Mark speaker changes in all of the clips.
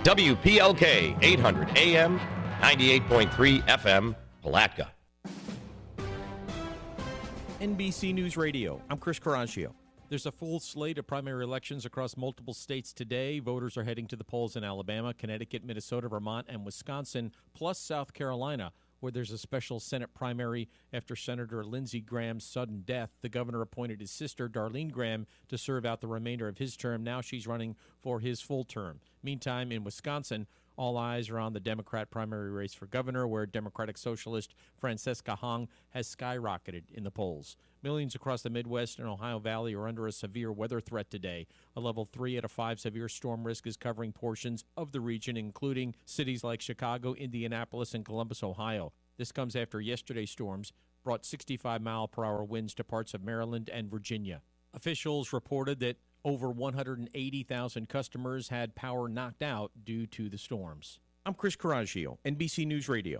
Speaker 1: WPLK 800 AM, 98.3 FM, Palatka.
Speaker 2: NBC News Radio, I'm Chris Caraccio. There's a full slate of primary elections across multiple states today. Voters are heading to the polls in Alabama, Connecticut, Minnesota, Vermont, and Wisconsin, plus South Carolina, where there's a special Senate primary after Senator Lindsey Graham's sudden death. The governor appointed his sister, Darlene Graham, to serve out the remainder of his term. Now she's running for his full term. Meantime, in Wisconsin, all eyes are on the Democrat primary race for governor, where Democratic Socialist Francesca Hong has skyrocketed in the polls. Millions across the Midwest and Ohio Valley are under a severe weather threat today. A level 3 out of 5 severe storm risk is covering portions of the region, including cities like Chicago, Indianapolis, and Columbus, Ohio. This comes after yesterday's storms brought 65-mile-per-hour winds to parts of Maryland and Virginia. Officials reported that over 180,000 customers had power knocked out due to the storms. I'm Chris Caraccio, NBC News Radio.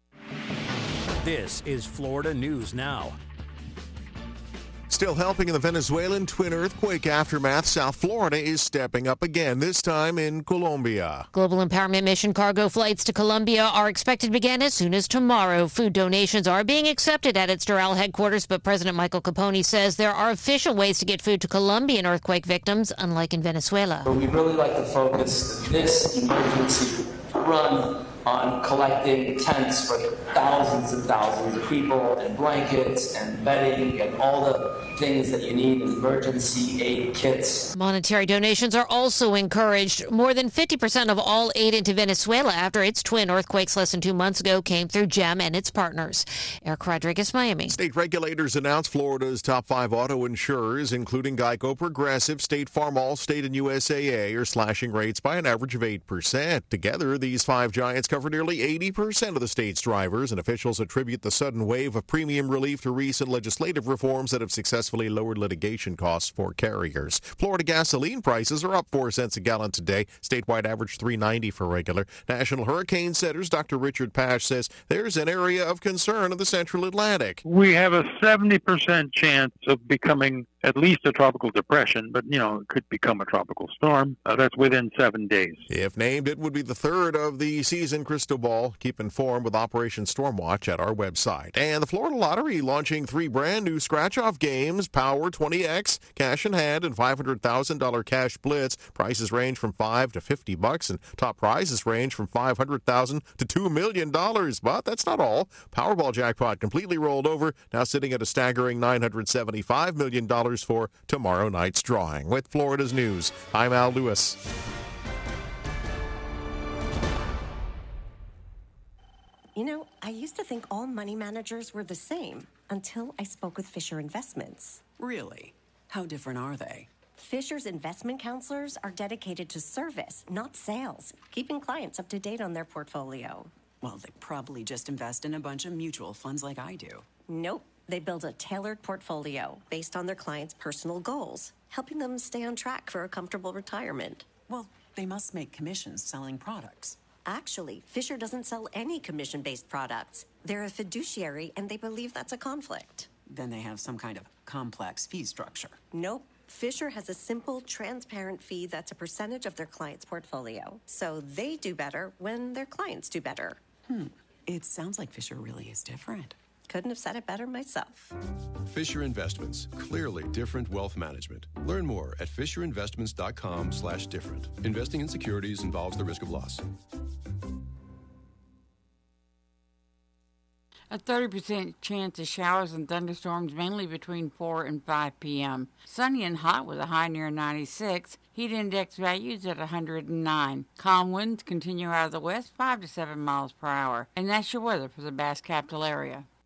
Speaker 3: This is Florida News Now.
Speaker 4: Still helping in the Venezuelan twin earthquake aftermath, South Florida is stepping up again, this time in Colombia.
Speaker 5: Global Empowerment Mission cargo flights to Colombia are expected to begin as soon as tomorrow. Food donations are being accepted at its Doral headquarters, but President Michael Capone says there are official ways to get food to Colombian earthquake victims, unlike in Venezuela.
Speaker 6: We really like to focus this emergency run on collecting tents for thousands and thousands of people, and blankets and bedding and all the things that you need, emergency aid kits.
Speaker 5: Monetary donations are also encouraged. More than 50% of all aid into Venezuela after its twin earthquakes less than 2 months ago came through GEM and its partners. Eric Rodriguez, Miami.
Speaker 4: State regulators announced Florida's top 5 auto insurers, including Geico, Progressive, State Farm, Allstate, and USAA, are slashing rates by an average of 8%. Together, these 5 giants cover nearly 80% of the state's drivers, and officials attribute the sudden wave of premium relief to recent legislative reforms that have successfully lowered litigation costs for carriers. Florida gasoline prices are up 4 cents a gallon today. Statewide average $3.90 for regular. National Hurricane Center's Dr. Richard Pash says there's an area of concern in the Central Atlantic.
Speaker 7: We have a 70% chance of becoming at least a tropical depression, but, it could become a tropical storm. That's within 7 days.
Speaker 4: If named, it would be the third of the season crystal ball. Keep informed with Operation Stormwatch at our website. And the Florida Lottery launching 3 brand new scratch-off games, Power 20X, Cash in Hand, and $500,000 Cash Blitz. Prices range from $5 to $50, and top prizes range from $500,000 to $2 million. But that's not all. Powerball jackpot completely rolled over, now sitting at a staggering $975 million for tomorrow night's drawing. With Florida's News, I'm Al Lewis.
Speaker 8: I used to think all money managers were the same until I spoke with Fisher Investments.
Speaker 9: Really? How different are they?
Speaker 8: Fisher's investment counselors are dedicated to service, not sales, keeping clients up to date on their portfolio.
Speaker 9: Well, they probably just invest in a bunch of mutual funds like I do.
Speaker 8: Nope. They build a tailored portfolio based on their clients' personal goals, helping them stay on track for a comfortable retirement.
Speaker 9: Well, they must make commissions selling products.
Speaker 8: Actually, Fisher doesn't sell any commission-based products. They're a fiduciary, and they believe that's a conflict.
Speaker 9: Then they have some kind of complex fee structure.
Speaker 8: Nope. Fisher has a simple, transparent fee that's a percentage of their client's portfolio. So they do better when their clients do better.
Speaker 9: It sounds like Fisher really is different.
Speaker 8: Couldn't have said it better myself.
Speaker 10: Fisher Investments, clearly different wealth management. Learn more at fisherinvestments.com/different. Investing in securities involves the risk of loss.
Speaker 11: A 30% chance of showers and thunderstorms mainly between 4 and 5 p.m. Sunny and hot with a high near 96. Heat index values at 109. Calm winds continue out of the west 5 to 7 miles per hour. And that's your weather for the Bass Capital area.